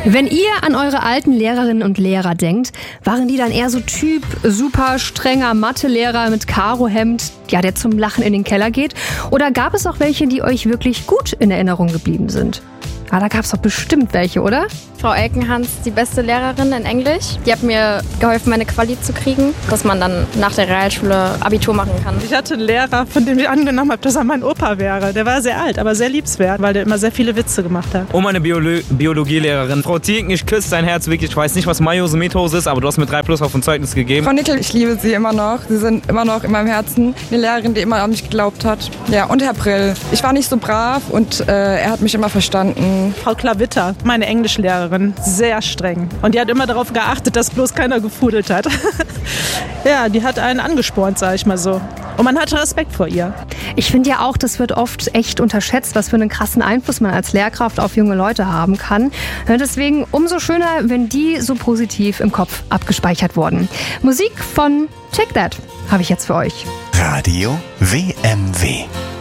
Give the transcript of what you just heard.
Wenn ihr an eure alten Lehrerinnen und Lehrer denkt, waren die dann eher so Typ super strenger Mathelehrer mit Karohemd, ja, der zum Lachen in den Keller geht? Oder gab es auch welche, die euch wirklich gut in Erinnerung geblieben sind? Ah, da gab es doch bestimmt welche, oder? Frau Elkenhans, die beste Lehrerin in Englisch. Die hat mir geholfen, meine Quali zu kriegen, dass man dann nach der Realschule Abitur machen kann. Ich hatte einen Lehrer, von dem ich angenommen habe, dass er mein Opa wäre. Der war sehr alt, aber sehr liebenswert, weil der immer sehr viele Witze gemacht hat. Und meine Biologielehrerin. Frau Thielken, ich küsse dein Herz wirklich. Ich weiß nicht, was Meiose Metose ist, aber du hast mir 3+ auf ein Zeugnis gegeben. Frau Nickel, ich liebe Sie immer noch. Sie sind immer noch in meinem Herzen. Eine Lehrerin, die immer an mich geglaubt hat. Ja, und Herr Brill. Ich war nicht so brav und er hat mich immer verstanden. Frau Klavitter, meine Englischlehrerin, sehr streng. Und die hat immer darauf geachtet, dass bloß keiner gefudelt hat. Ja, die hat einen angespornt, sag ich mal so. Und man hatte Respekt vor ihr. Ich finde ja auch, das wird oft echt unterschätzt, was für einen krassen Einfluss man als Lehrkraft auf junge Leute haben kann. Deswegen umso schöner, wenn die so positiv im Kopf abgespeichert wurden. Musik von Take That habe ich jetzt für euch. Radio WMW.